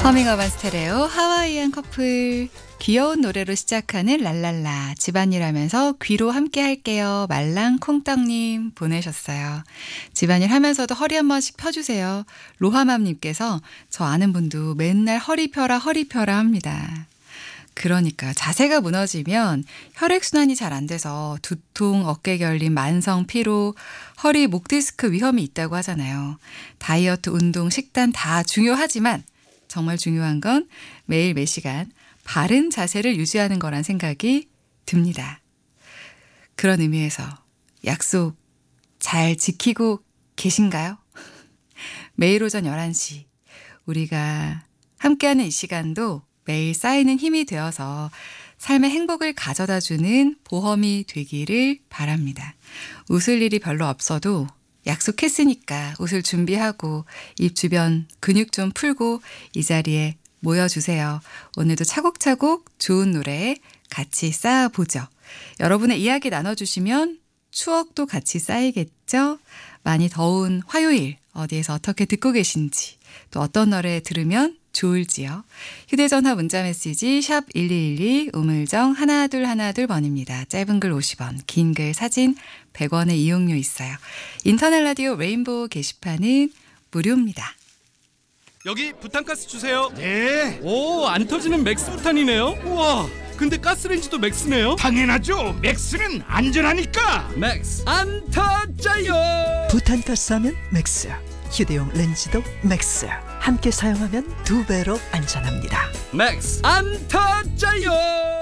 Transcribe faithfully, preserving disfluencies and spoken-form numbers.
허밍어반 스테레오 하와이안 커플. 귀여운 노래로 시작하는 랄랄라. 집안일 하면서 귀로 함께 할게요. 말랑콩떡님 보내셨어요. 집안일 하면서도 허리 한 번씩 펴주세요. 로하맘님께서 저 아는 분도 맨날 허리 펴라 허리 펴라 합니다. 그러니까 자세가 무너지면 혈액순환이 잘 안 돼서 두통, 어깨 결림, 만성 피로, 허리, 목 디스크 위험이 있다고 하잖아요. 다이어트, 운동, 식단 다 중요하지만 정말 중요한 건 매일 매 시간 바른 자세를 유지하는 거란 생각이 듭니다. 그런 의미에서 약속 잘 지키고 계신가요? 매일 오전 열한 시 우리가 함께하는 이 시간도 매일 쌓이는 힘이 되어서 삶의 행복을 가져다주는 보험이 되기를 바랍니다. 웃을 일이 별로 없어도 약속했으니까 웃을 준비하고 입 주변 근육 좀 풀고 이 자리에 모여주세요. 오늘도 차곡차곡 좋은 노래 같이 쌓아보죠. 여러분의 이야기 나눠주시면 추억도 같이 쌓이겠죠? 많이 더운 화요일 어디에서 어떻게 듣고 계신지 또 어떤 노래 들으면 좋을지요. 휴대전화 문자메시지 샵 일이일이 우물정 하나둘 하나둘 번입니다. 짧은 글 오십 원, 긴 글 사진 백 원의 이용료 있어요. 인터넷 라디오 레인보우 게시판은 무료입니다. 여기 부탄가스 주세요. 네, 오, 안 터지는 맥스 부탄이네요. 우와, 근데 가스레인지도 맥스네요. 당연하죠. 맥스는 안전하니까. 맥스 안 터져요. 부탄가스 하면 맥스, 휴대용 렌즈도 맥스. 함께 사용하면 두 배로 안전합니다. 맥스 안 터져요.